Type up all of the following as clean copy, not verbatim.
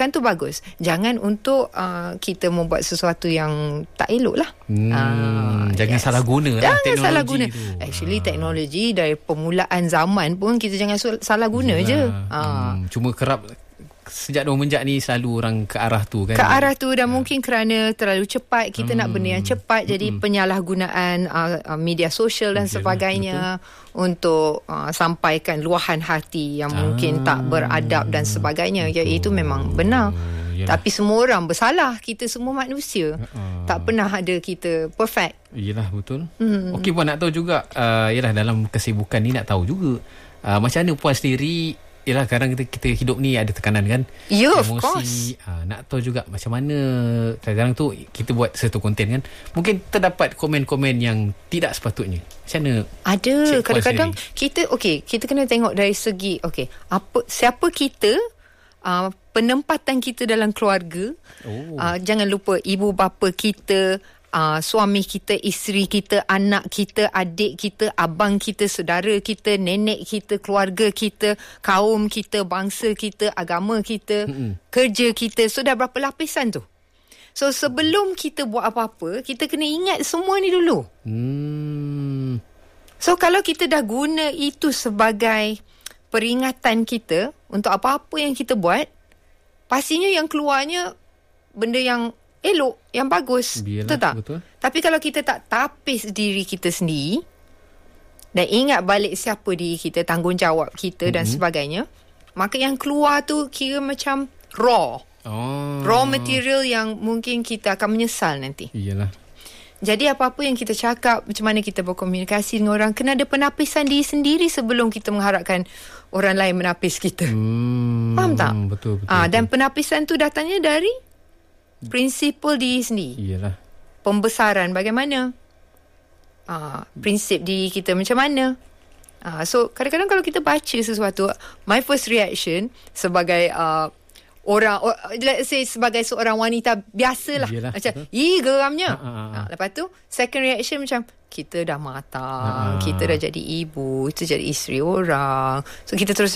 kan tu bagus. Jangan untuk kita membuat sesuatu yang tak elok lah. Jangan salah guna lah teknologi. Jangan salah guna. Actually teknologi dari permulaan zaman pun kita jangan salah guna je. Cuma kerap sejak semenjak ni selalu orang ke arah tu kan. Ke arah tu dan mungkin kerana terlalu cepat, kita nak benda yang cepat, jadi penyalahgunaan media sosial dan sebagainya untuk sampaikan luahan hati yang mungkin tak beradab dan sebagainya. Itu memang benar. Tapi semua orang bersalah. Kita semua manusia. Tak pernah ada kita perfect. Yelah, betul. Okey, Puan nak tahu juga, yelah dalam kesibukan ni nak tahu juga macam mana Puan sendiri. Yelah, kadang kita hidup ni ada tekanan kan. Of emosi, course. Nak tahu juga macam mana kadang-kadang tu kita buat satu konten kan, mungkin terdapat komen-komen yang tidak sepatutnya. Macam mana? Ada. Kadang-kadang kita kena tengok dari segi siapa kita, penempatan kita dalam keluarga. Jangan lupa ibu bapa kita, suami kita, isteri kita, anak kita, adik kita, abang kita, saudara kita, nenek kita, keluarga kita, kaum kita, bangsa kita, agama kita, kerja kita. So dah berapa lapisan tu? So sebelum kita buat apa-apa, kita kena ingat semua ni dulu. So kalau kita dah guna itu sebagai peringatan kita untuk apa-apa yang kita buat, pastinya yang keluarnya benda yang elok, yang bagus. Betul tak? Betul. Tapi kalau kita tak tapis diri kita sendiri dan ingat balik siapa diri kita, tanggungjawab kita dan sebagainya, maka yang keluar tu kira macam raw material yang mungkin kita akan menyesal nanti. Iyalah. Jadi apa-apa yang kita cakap, macam mana kita berkomunikasi dengan orang, kena ada penapisan diri sendiri sebelum kita mengharapkan orang lain menapis kita. Faham tak? Betul. Dan penapisan tu datangnya dari prinsipal diri sendiri. Iyalah. Pembesaran bagaimana? Prinsip diri kita macam mana? So kadang-kadang kalau kita baca sesuatu, my first reaction sebagai let's say sebagai seorang wanita biasalah, macam geramnya. Lepas tu second reaction macam kita dah matang, kita dah jadi ibu, kita jadi isteri orang. So kita terus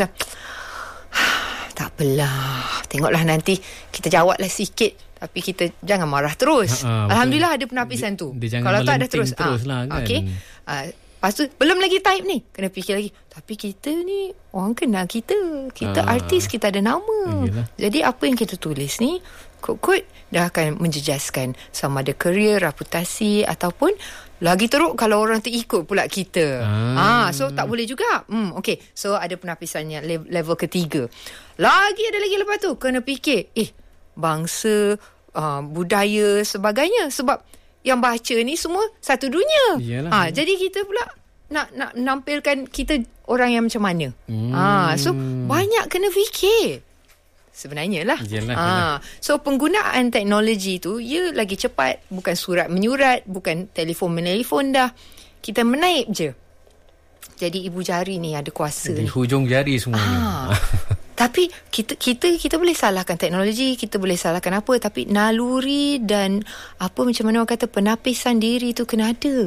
tak apalah, tengoklah nanti kita jawablah sikit, tapi kita jangan marah terus. Alhamdulillah ada penapisan tu. Kalau tak ada terus lah, kan? Okay. Lepas tu belum lagi type ni, kena fikir lagi, tapi kita ni orang kenal kita artis, kita ada nama. Jadi apa yang kita tulis ni kot dah akan menjejaskan sama ada kerjaya, reputasi, ataupun lagi teruk kalau orang tu ikut pula kita. So tak boleh juga. Okay, so ada penapisannya level ketiga. Ada lagi lepas tu kena fikir bangsa, budaya, sebagainya. Sebab yang baca ni semua satu dunia. Jadi kita pula nak menampilkan kita orang yang macam mana. So banyak kena fikir sebenarnya lah. So penggunaan teknologi tu lagi cepat. Bukan surat menyurat, bukan telefon menelefon dah. Kita menaip je. Jadi ibu jari ni ada kuasa di ni. hujung jari semuanya. Tapi kita boleh salahkan teknologi, kita boleh salahkan apa, tapi naluri dan macam mana orang kata, penapisan diri tu kena ada.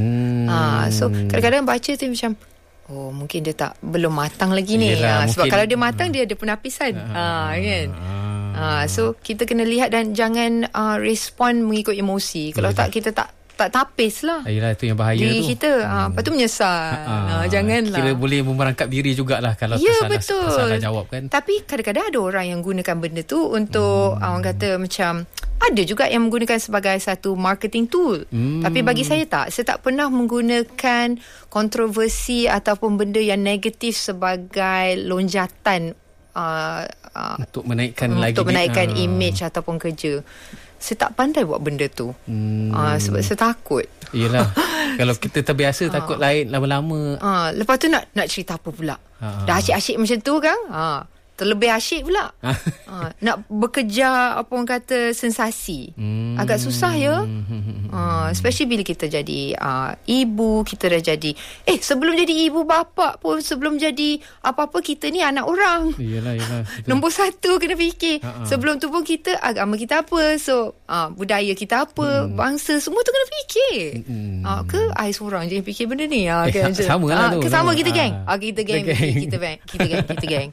So kadang-kadang baca tu macam mungkin dia belum matang lagi ni. Sebab kalau dia matang dia ada penapisan. Kan? So kita kena lihat dan jangan respon mengikut emosi. Kalau tak, kita tak tapis lah. Yelah, itu yang bahaya diri tu. Kita. Lepas tu menyesal. Janganlah. Kira boleh merangkap diri jugalah kalau tersalah jawab kan. Tapi kadang-kadang ada orang yang gunakan benda tu untuk orang kata macam, ada juga yang menggunakan sebagai satu marketing tool. Tapi bagi saya tak pernah menggunakan kontroversi ataupun benda yang negatif sebagai lonjatan untuk menaikkan image ataupun kerja. Saya tak pandai buat benda tu. Sebab saya takut. Yelah. Kalau kita terbiasa takut lain lama-lama. Lepas tu nak cerita apa pula? Dah asyik-asyik macam tu kan? Terlebih asyik pula. Nak bekerja apa orang kata sensasi. Agak susah ya. Especially bila kita jadi ibu, kita dah jadi sebelum jadi ibu bapa pun, sebelum jadi apa-apa, kita ni anak orang. Yelah. Nombor satu kena fikir. Sebelum tu pun kita agama kita apa, so budaya kita apa, bangsa, semua tu kena fikir. Ke I seorang je yang fikir benda ni kan? Sama lah tu. Sama kita geng. Kita geng. Kita geng.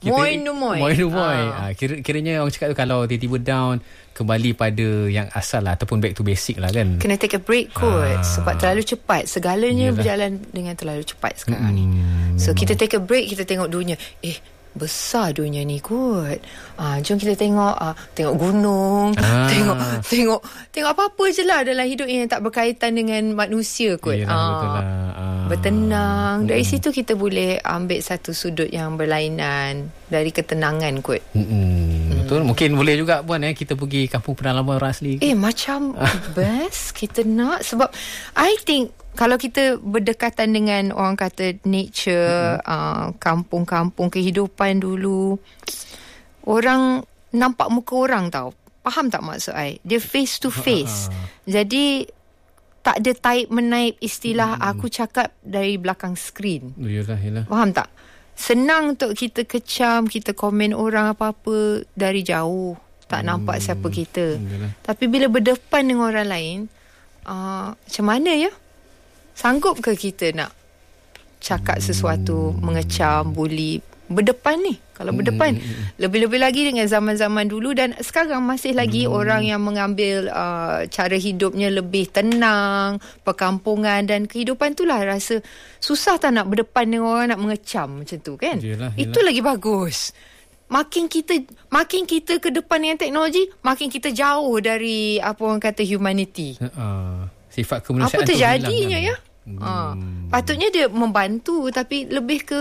Moi. Kiranya orang cakap tu kalau tiba-tiba down, kembali pada yang asal lah, ataupun back to basic lah kan. Kena take a break kot. Sebab terlalu cepat. Segalanya berjalan dengan terlalu cepat sekarang ni. So kita take a break, kita tengok dunia. Besar dunia ni kot. Jom kita tengok gunung, tengok apa-apa je lah dalam hidup yang tak berkaitan dengan manusia kot. Betul lah. Bertenang. Dari situ kita boleh ambil satu sudut yang berlainan dari ketenangan kot. Betul. Mungkin boleh juga Puan kita pergi kampung pedalaman orang asli. Macam best kita nak. Sebab I think kalau kita berdekatan dengan orang kata nature, kampung-kampung, kehidupan dulu, orang nampak muka orang tau. Faham tak maksud I? Dia face to face. Jadi tak ada taip menaip istilah aku cakap dari belakang skrin. Yalah. Faham tak? Senang untuk kita kecam, kita komen orang apa-apa dari jauh. Tak nampak siapa kita. Tapi bila berdepan dengan orang lain, macam mana ya? Sanggup ke kita nak cakap sesuatu, mengecam, bully berdepan ni? Kalau berdepan, lebih-lebih lagi dengan zaman-zaman dulu dan sekarang masih lagi orang yang mengambil cara hidupnya lebih tenang, perkampungan dan kehidupan tu lah rasa susah tak nak berdepan dengan orang, nak mengecam macam tu kan. Yelah. Itu lagi bagus. Makin kita ke depan dengan teknologi, makin kita jauh dari apa orang kata humanity. Sifat kemanusiaan apa terjadinya tu hilang, ya? Patutnya dia membantu, tapi lebih ke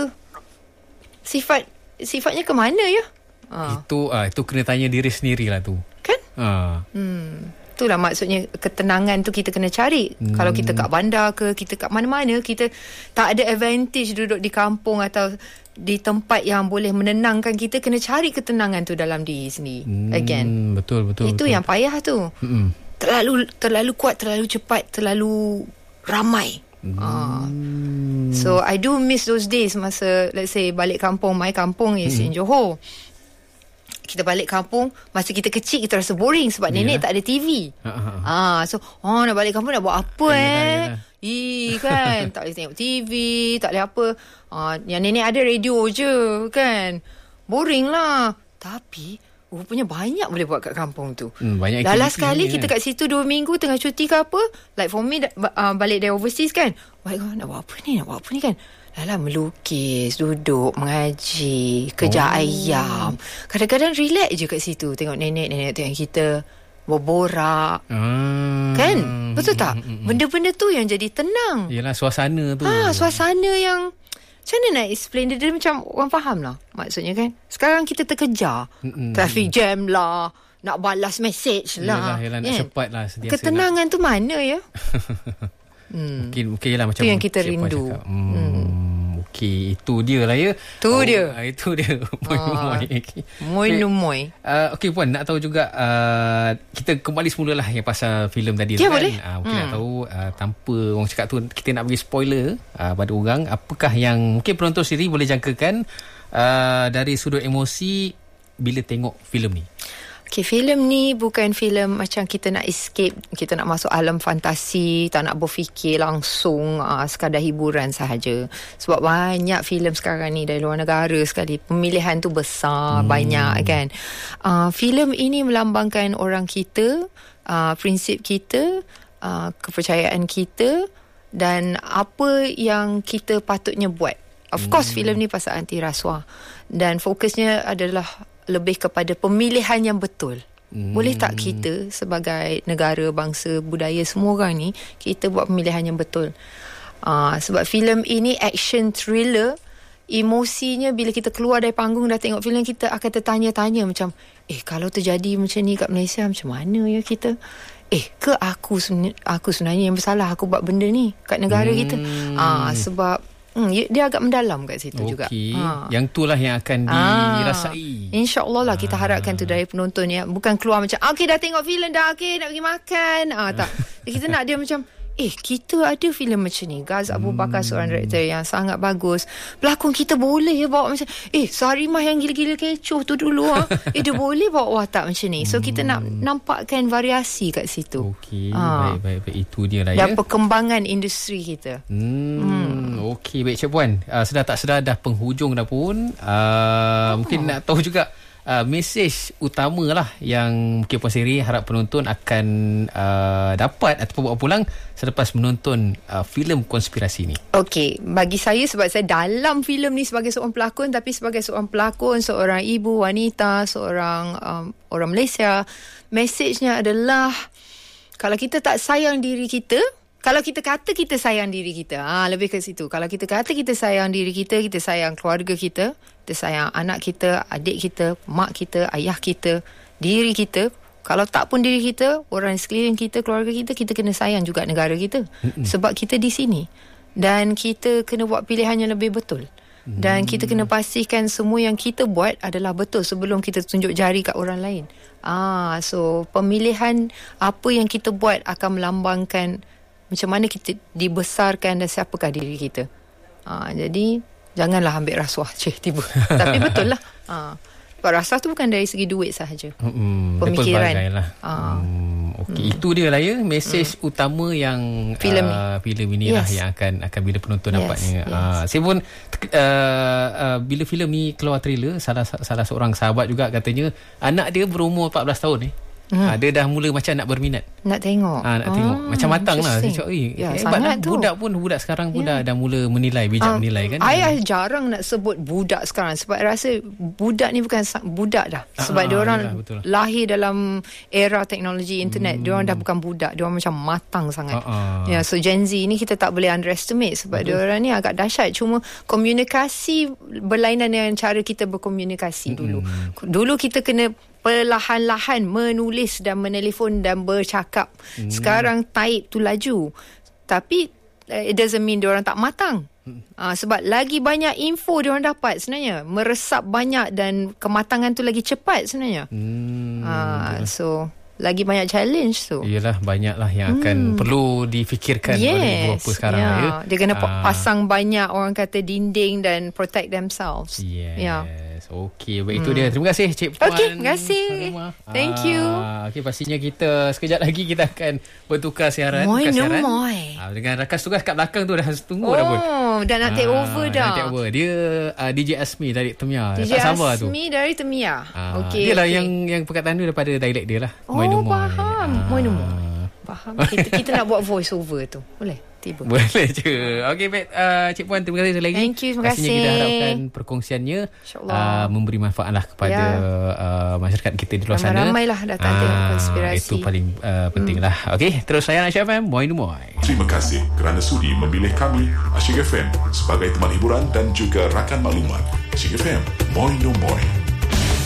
sifatnya ke mana ya? Itu kena tanya diri sendirilah tu. Kan? Itulah maksudnya ketenangan tu kita kena cari. Kalau kita kat bandar ke, kita kat mana-mana, kita tak ada advantage duduk di kampung atau di tempat yang boleh menenangkan kita, kena cari ketenangan tu dalam diri sendiri. Again. Betul. Itu yang payah tu. Terlalu kuat, terlalu cepat, terlalu ramai. So I do miss those days masa let's say balik kampung. My kampung is in Johor. Kita balik kampung, masa kita kecil kita rasa boring sebab nenek tak ada TV. So nak balik kampung nak buat apa kan, tak boleh tengok TV, tak boleh apa. Yang nenek ada radio je kan. Boring lah. Tapi rupanya banyak boleh buat kat kampung tu. Dah sekali kita kat situ 2 minggu tengah cuti ke apa. Like for me balik dari overseas kan, nak buat apa ni kan. Melukis, duduk, mengaji, kejar ayam. Kadang-kadang relax je kat situ. Tengok nenek tengok kita berborak. Kan? Betul tak? Benda-benda tu yang jadi tenang. Yelah, suasana tu. Suasana yang macam mana nak explain dia macam orang faham lah maksudnya kan. Sekarang kita terkejar. Traffic jam lah, nak balas message lah. Yelah, nak cepat lah. Ketenangan tu mana ya? Mungkin lah macam itu yang kita rindu. Okey, itu dia lah ya. Itu dia. Moi. Okey Puan, nak tahu juga kita kembali semula lah yang pasal filem tadi ya, kan. Boleh. Mungkin nak tahu tanpa orang cakap tu kita nak bagi spoiler pada orang, apakah yang mungkin penonton sendiri boleh jangkakan dari sudut emosi bila tengok filem ni. Okay, filem ni bukan filem macam kita nak escape, kita nak masuk alam fantasi, tak nak berfikir langsung, sekadar hiburan sahaja. Sebab banyak filem sekarang ni dari luar negara sekali. Pemilihan tu besar, banyak kan. Filem ini melambangkan orang kita, prinsip kita, kepercayaan kita dan apa yang kita patutnya buat. Of course, filem ni pasal anti rasuah dan fokusnya adalah lebih kepada pemilihan yang betul. Boleh tak kita sebagai negara, bangsa, budaya, semua orang ni, kita buat pemilihan yang betul. Sebab filem ini action thriller, emosinya bila kita keluar dari panggung dah tengok filem, kita akan tertanya-tanya macam, kalau terjadi macam ni kat Malaysia, macam mana ya kita? Ke aku sebenarnya yang bersalah, aku buat benda ni kat negara kita? Sebab dia agak mendalam kat situ juga. Yang itulah yang akan dirasai. InsyaAllah lah kita harapkan tu dari penonton ya. Bukan keluar macam dah tengok filem dah, nak pergi makan. Tak. Kita nak dia macam kita ada filem macam ni. Gaz Abu Bakar seorang director yang sangat bagus. Pelakon kita boleh bawa macam Sarimah yang gila-gila kecoh tu dulu dia boleh bawa watak macam ni. So kita nak nampakkan variasi kat situ. Okey, baik. Itu dia lah dan perkembangan industri kita. Okey, baik Cik Puan. Sedar tak sedar dah penghujung dah pun. Mungkin nak tahu juga mesej utama lah yang mungkin Puan Seri harap penonton akan dapat ataupun bawa pulang selepas menonton filem konspirasi ni. Okey, bagi saya, sebab saya dalam filem ni sebagai seorang pelakon, tapi sebagai seorang pelakon, seorang ibu wanita, seorang orang Malaysia, mesejnya adalah kalau kita tak sayang diri kita, kalau kita kata kita sayang diri kita, lebih ke situ. Kalau kita kata kita sayang diri kita, kita sayang keluarga kita, kita sayang anak kita, adik kita, mak kita, ayah kita, diri kita. Kalau tak pun diri kita, orang sekeliling kita, keluarga kita, kita kena sayang juga negara kita. Sebab kita di sini. Dan kita kena buat pilihan yang lebih betul. Dan kita kena pastikan semua yang kita buat adalah betul sebelum kita tunjuk jari kat orang lain. So pemilihan apa yang kita buat akan melambangkan macam mana kita dibesarkan dan siapakah diri kita. Jadi janganlah ambil rasuah tiba. Tapi betul lah. Rasuah tu bukan dari segi duit sahaja. Pemikiran. Okey, itu dia lah ya mesej utama yang filem ini lah yang akan bila penonton dapatnya. Saya pun bila filem ni keluar trailer, salah seorang sahabat juga katanya anak dia berumur 14 tahun ni. Dia dah mula macam nak berminat. Nak tengok. Nak tengok. Macam matang lah. Saya cakap, hebat lah. Budak sekarang pun dah mula menilai, bijak menilai kan. Saya jarang nak sebut budak sekarang sebab rasa budak ni bukan budak dah. Sebab diorang lahir dalam era teknologi internet. Diorang dah bukan budak. Diorang macam matang sangat. So Gen Z ni kita tak boleh underestimate sebab diorang ni agak dahsyat. Cuma komunikasi berlainan dengan cara kita berkomunikasi dulu. Dulu kita kena perlahan-lahan menulis dan menelefon dan bercakap. Sekarang type tu laju. Tapi it doesn't mean diorang tak matang. Sebab lagi banyak info diorang dapat sebenarnya. Meresap banyak dan kematangan tu lagi cepat sebenarnya. So lagi banyak challenge tu. Yelah, banyaklah yang akan perlu difikirkan oleh beberapa sekarang. Dia kena pasang banyak orang kata dinding dan protect themselves. Okey, baik, itu dia. Terima kasih Cik Puan. Okey, terima kasih. Thank you. Okey, pastinya kita sekejap lagi kita akan bertukar siaran. Dengan rakan tugas kat belakang tu dah tunggu dah pun. Dah nak take over dah. Nak take over. Dia DJ Asmi dari Temia. DJ Asmi dari Temia. Okey. Dia lah yang perkataan tu daripada dialek dia lah. Faham. Faham. Kita nak buat voice over tu. Boleh? Tiba. Boleh je. Okey, baik. Cik Puan, terima kasih sekali lagi. Thank you, terima kasih. Pastinya kita harapkan perkongsiannya memberi manfaat lah kepada masyarakat kita di luar sana. Ramai-ramailah datang tengok konspirasi. Itu paling penting lah. Okey, terus saya Asyik FM. Moi no moi. Terima kasih kerana sudi memilih kami Asyik FM sebagai teman hiburan dan juga rakan maklumat. Asyik FM. Moi no moi.